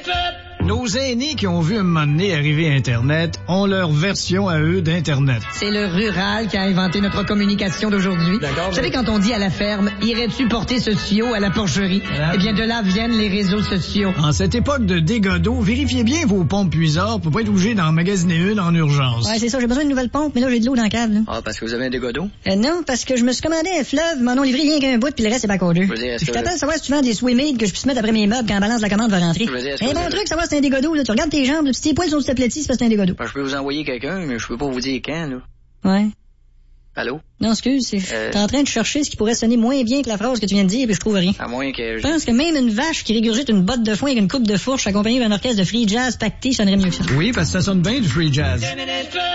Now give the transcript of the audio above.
Nos aînés qui ont vu un moment donné arriver Internet ont leur version à eux d'Internet. C'est le rural qui a inventé notre communication d'aujourd'hui. D'accord. Vous savez, quand on dit à la ferme, irais-tu porter ce tuyau à la porcherie? Voilà. Eh bien, de là viennent les réseaux sociaux. En cette époque de dégâts d'eau, vérifiez bien vos pompes puisards pour pas être obligé d'en magasiner une en urgence. Ouais, c'est ça, j'ai besoin d'une nouvelle pompe, mais là, j'ai de l'eau dans le cave, là. Ah, parce que vous avez un dégât d'eau? Non, parce que je me suis commandé un fleuve, m'en ont livré rien qu'un bout, puis le reste, c'est pas cordeux. Je t'attends à savoir si tu vends des swim-aids que je puisse mettre après mes meubles quand la balance de la commande va rentrer. Un bon truc, savoir si c'est un dégât d'eau, là. Tu regardes tes jambes, si tes poils sont aplatis, c'est parce que c'est un dégât d'eau. Ben, je peux vous envoyer quelqu'un, mais je peux pas vous dire quand, là. Ouais. Allô? Non, excuse, t'es en train de chercher ce qui pourrait sonner moins bien que la phrase que tu viens de dire, puis je trouve rien. À moins que... Je pense que même une vache qui régurgite une botte de foin avec une coupe de fourche accompagnée d'un orchestre de free jazz pacté sonnerait mieux que ça. Oui, parce que ça sonne bien du free jazz.